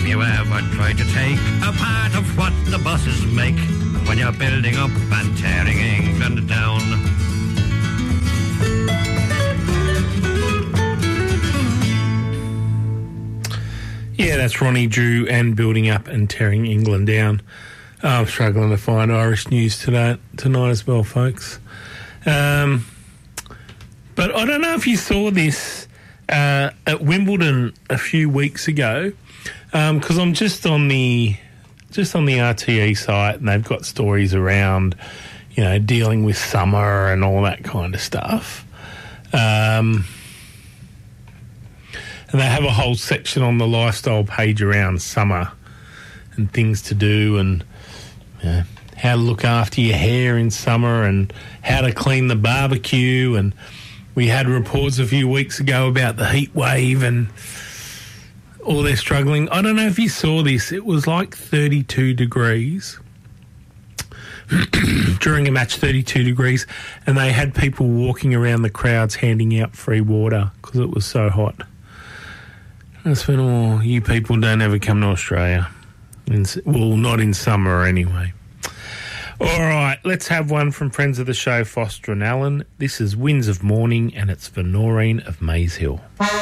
you ever tried to take a part of what the bosses make when you're building up and tearing England down? Yeah, that's Ronnie Drew and Building Up and Tearing England Down. I'm struggling to find Irish news tonight as well, folks. But I don't know if you saw this at Wimbledon a few weeks ago, because I'm just on the RTE site, and they've got stories around, you know, dealing with summer and all that kind of stuff. And they have a whole section on the lifestyle page around summer and things to do, and how to look after your hair in summer and how to clean the barbecue. And we had reports a few weeks ago about the heat wave and all they're struggling. I don't know if you saw this. It was like 32 degrees during a match, 32 degrees, and they had people walking around the crowds handing out free water because it was so hot. That's when all you people don't ever come to Australia. Well, not in summer anyway. All right, let's have one from friends of the show, Foster and Allen. This is Winds of Morning, and it's for Noreen of Maze Hill.